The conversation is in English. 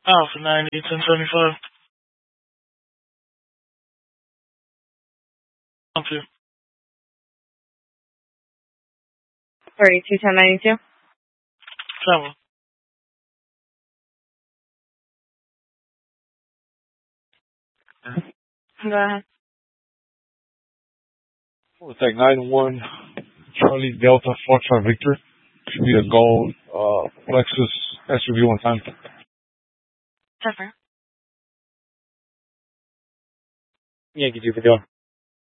Alpha 90, 1075. Help you. 32, 1092. Travel. Go ahead. We'll take 9-1, Charlie Delta Foxtrot Victor. Should be a gold Lexus SUV one time. Trevor. Yankee 2 for